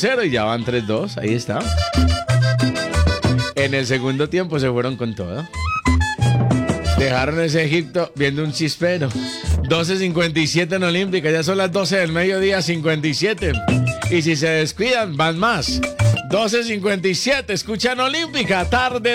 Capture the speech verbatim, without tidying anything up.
cero y ya van tres dos. Ahí está. En el segundo tiempo se fueron con todo. Dejaron ese Egipto viendo un chispero. doce cincuenta y siete en Olímpica. Ya son las doce del mediodía, cincuenta y siete. Y si se descuidan, van más. doce cincuenta y siete. Escuchan Olímpica, tarde